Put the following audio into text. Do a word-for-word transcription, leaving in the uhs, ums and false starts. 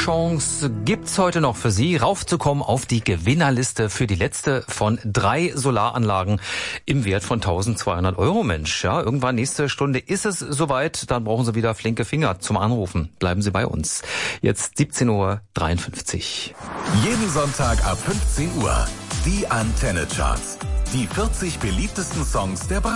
Chance gibt's heute noch für Sie, raufzukommen auf die Gewinnerliste für die letzte von drei Solaranlagen im Wert von tausendzweihundert Euro. Mensch, ja, irgendwann nächste Stunde ist es soweit, dann brauchen Sie wieder flinke Finger zum Anrufen. Bleiben Sie bei uns. Jetzt siebzehn Uhr dreiundfünfzig. Jeden Sonntag ab fünfzehn Uhr. Die Antenne Charts. Die vierzig beliebtesten Songs der